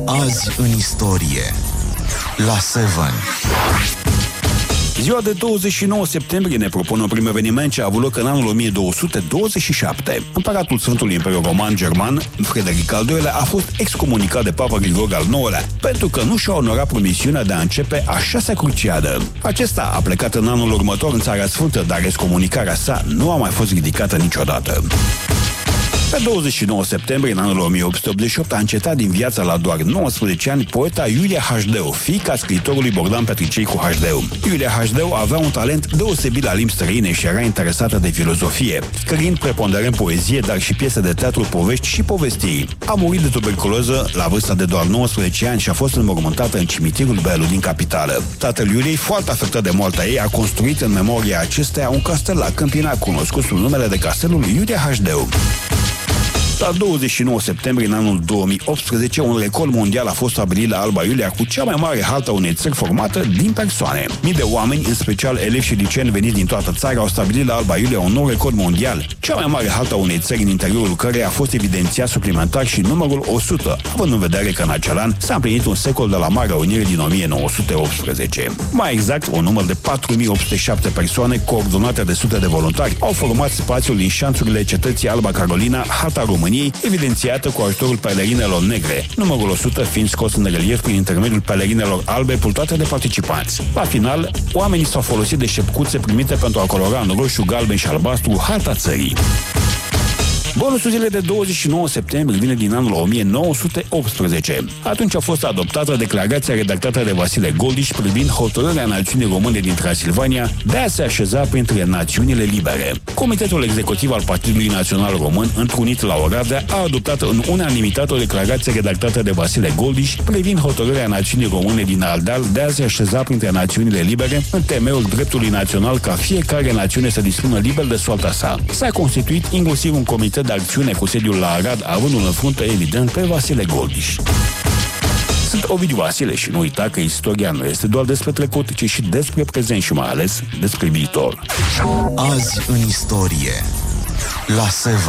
Azi în istorie la 7. Ziua de 29 septembrie ne propune un prim eveniment ce a avut loc în anul 1227. Împăratul Sfântului Imperiu Roman German, Frederic al II-lea, a fost excomunicat de Papa Grigore al IX-lea pentru că nu și-a onorat promisiunea de a începe a 6-a cruciadă. Acesta a plecat în anul următor în Țara Sfântă, dar excomunicarea sa nu a mai fost ridicată niciodată. Pe 29 septembrie, în anul 1888, a încetat din viața la doar 19 ani poeta Iulia Hașdeu, fiica scriitorului Bogdan Petricei cu Hașdeu. Iulia Hașdeu avea un talent deosebit la limbi străine și era interesată de filozofie, scriind preponderent poezie, dar și piese de teatru, povești și povestii. A murit de tuberculoză la vârsta de doar 19 ani și a fost înmormântată în cimitirul Belu din capitală. Tatăl Iuliei, foarte afectat de moartea ei, a construit în memoria acesteia un castel la Câmpina, cunoscut sub numele de Castelul Iulia Hașdeu. La 29 septembrie, în anul 2018, un record mondial a fost stabilit la Alba Iulia cu cea mai mare haltă a unei țări formată din persoane. Mii de oameni, în special elevi și liceeni veniți din toată țara, au stabilit la Alba Iulia un nou record mondial, cea mai mare haltă a unei țări în interiorul căreia a fost evidențiat suplimentar și numărul 100, având în vedere că în acel an s-a împlinit un secol de la Marea Unire din 1918. Mai exact, un număr de 4807 persoane, coordonate de sute de voluntari, au format spațiul din șanțurile cetății Alba Carolina, halta României, evidențiată cu ajutorul pelerinelor negre, numărul 100 fiind scos în relief prin intermediul pelerinelor albe purtate de participanți. La final, oamenii s-au folosit de șepcuțe primite pentru a colora în roșu, galben și albastru harta țării. Bonusul zilei de 29 septembrie vine din anul 1918. Atunci a fost adoptată declarația redactată de Vasile Goldiș privind hotărârea națiunii române din Transilvania de a se așeza printre națiunile libere. Comitetul executiv al Partidului Național Român, întrunit la Oradea, a adoptat în unanimitate o declarație redactată de Vasile Goldiș privind hotărârea națiunii române din Ardeal de a se așeza printre națiunile libere în temeiul dreptului național ca fiecare națiune să dispună liber de soarta sa. S-a constituit inclusiv un comitet de acțiune cu sediul la Arad, având în frunte evident pe Vasile Goldiș. Sunt Ovidiu Vasile și nu uita că istoria nu este doar despre trecut, ci și despre prezent și mai ales despre viitor. Azi în istorie la 7.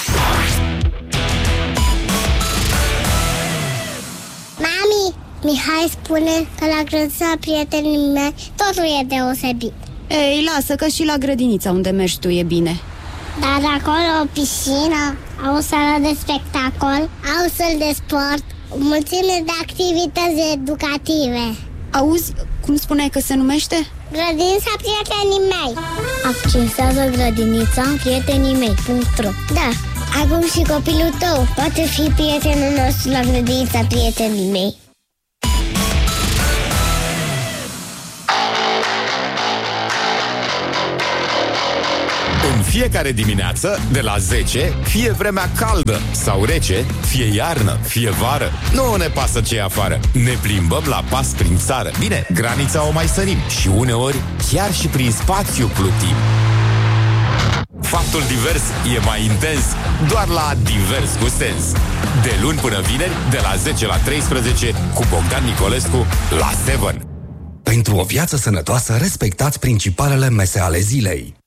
Mami, Mihai spune că la grădinița prietenii mei totul e deosebit. Ei, lasă că și la grădinița unde mergi tu e bine. Dar acolo o piscină, au o sală de spectacol, au săli de sport, o mulțime de activități educative. Auzi, cum spuneai că se numește? Grădinița prietenii mei. Accesează grădinița prietenii mei.ro. Da, acum și copilul tău poate fi prietenul nostru la grădinița prietenii mei. În fiecare dimineață, de la 10, fie vremea caldă sau rece, fie iarnă, fie vară, nu ne pasă ce e afară. Ne plimbăm la pas prin țară. Bine, granița o mai sărim și uneori chiar și prin spațiu plutim. Faptul divers e mai intens doar la Divers cu Sens. De luni până vineri, de la 10 la 13, cu Bogdan Nicolescu la 7. Pentru o viață sănătoasă, respectați principalele mese ale zilei.